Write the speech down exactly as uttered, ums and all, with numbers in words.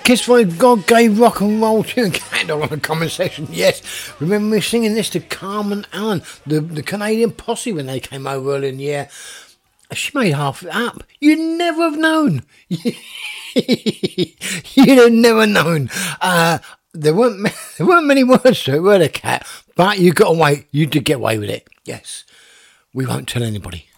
Kiss for God gave rock and roll to a candle on a comment section. Yes, remember me singing this to Carmen Allen, the, the Canadian posse, when they came over earlier in the year. She made half of it up. You'd never have known. You'd have never known. Uh, there weren't there weren't many words to it, were there, Cat? But you got away. You did get away with it. Yes, we won't tell anybody.